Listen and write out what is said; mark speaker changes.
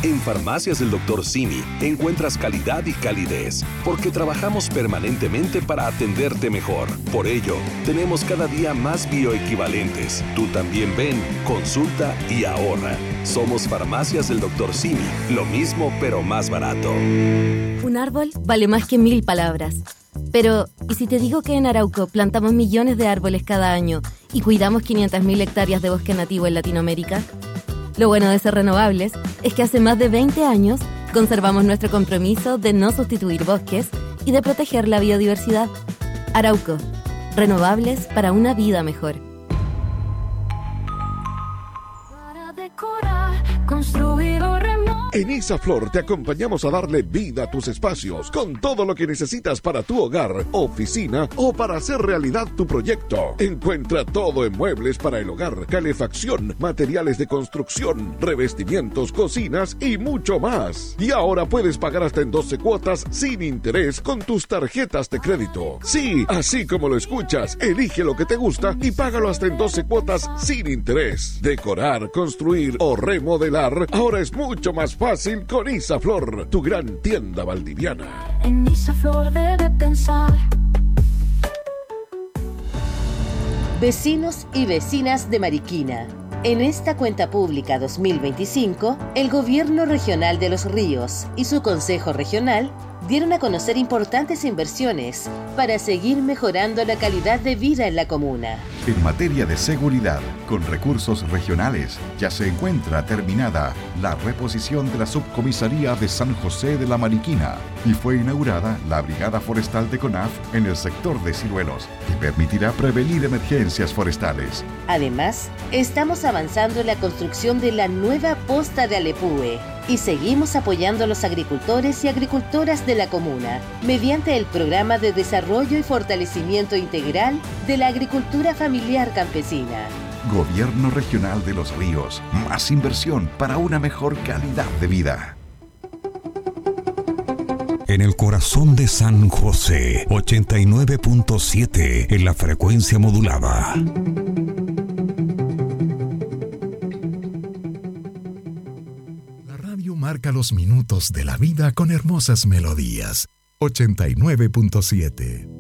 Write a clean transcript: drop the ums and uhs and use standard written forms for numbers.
Speaker 1: En Farmacias del Dr. Simi encuentras calidad y calidez, porque trabajamos permanentemente para atenderte mejor. Por ello, tenemos cada día más bioequivalentes. Tú también ven, consulta y ahorra. Somos Farmacias del Dr. Simi, lo mismo pero más barato.
Speaker 2: Un árbol vale más que 1000 palabras. Pero, ¿y si te digo que en Arauco plantamos millones de árboles cada año y cuidamos 500.000 hectáreas de bosque nativo en Latinoamérica? Lo bueno de ser renovables es que hace más de 20 años conservamos nuestro compromiso de no sustituir bosques y de proteger la biodiversidad. Arauco, renovables para una vida mejor.
Speaker 3: Para decorar, construir o remodelar.
Speaker 4: En Isaflor te acompañamos a darle vida a tus espacios con todo lo que necesitas para tu hogar, oficina o para hacer realidad tu proyecto. Encuentra todo en muebles para el hogar, calefacción, materiales de construcción, revestimientos, cocinas y mucho más. Y ahora puedes pagar hasta en 12 cuotas sin interés con tus tarjetas de crédito. Sí, así como lo escuchas, elige lo que te gusta y págalo hasta en 12 cuotas sin interés. Decorar, construir o remodelar ahora es mucho más fácil con Isaflor, tu gran tienda valdiviana.
Speaker 3: En Isaflor debe pensar.
Speaker 5: Vecinos y vecinas de Mariquina. En esta cuenta pública 2025, el Gobierno Regional de Los Ríos y su Consejo Regional dieron a conocer importantes inversiones para seguir mejorando la calidad de vida en la comuna.
Speaker 6: En materia de seguridad, con recursos regionales, ya se encuentra terminada la reposición de la subcomisaría de San José de la Mariquina y fue inaugurada la Brigada Forestal de CONAF en el sector de Ciruelos, que permitirá prevenir emergencias forestales.
Speaker 5: Además, estamos avanzando en la construcción de la nueva posta de Alepúe y seguimos apoyando a los agricultores y agricultoras de la comuna mediante el Programa de Desarrollo y Fortalecimiento Integral de la Agricultura Familiar Campesina.
Speaker 6: Gobierno Regional de Los Ríos. Más inversión para una mejor calidad de vida.
Speaker 7: En el corazón de San José, 89.7 en la frecuencia modulada.
Speaker 8: La radio marca los minutos de la vida con hermosas melodías. 89.7.